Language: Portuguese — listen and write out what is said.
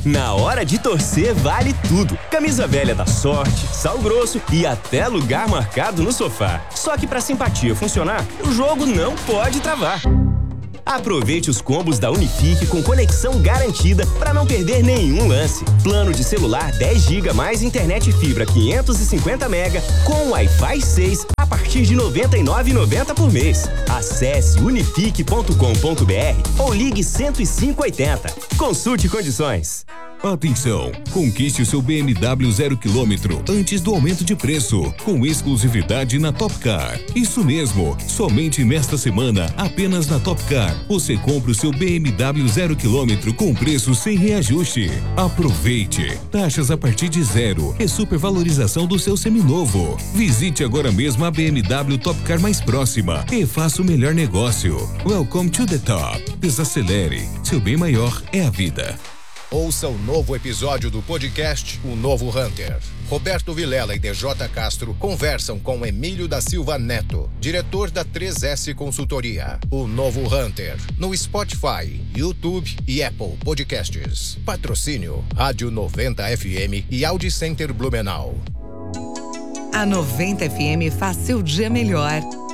Na hora de torcer, vale tudo. Camisa velha da sorte, sal grosso e até lugar marcado no sofá. Só que pra simpatia funcionar, o jogo não pode travar. Aproveite os combos da Unifique com conexão garantida para não perder nenhum lance. Plano de celular 10 GB mais internet fibra 550 MB com Wi-Fi 6 a partir de R$ 99,90 por mês. Acesse unifique.com.br ou ligue 10580. Consulte condições. Atenção! Conquiste o seu BMW 0 km antes do aumento de preço, com exclusividade na Top Car. Isso mesmo! Somente nesta semana, apenas na Top Car, você compra o seu BMW 0 km com preço sem reajuste. Aproveite! Taxas a partir de 0 e supervalorização do seu seminovo. Visite agora mesmo a BMW Top Car mais próxima e faça o melhor negócio. Welcome to the top. Desacelere. Seu bem maior é a vida. Ouça o novo episódio do podcast O Novo Hunter. Roberto Vilela e DJ Castro conversam com Emílio da Silva Neto, diretor da 3S Consultoria. O Novo Hunter, no Spotify, YouTube e Apple Podcasts. Patrocínio Rádio 90 FM e Audi Center Blumenau. A 90 FM faz seu dia melhor.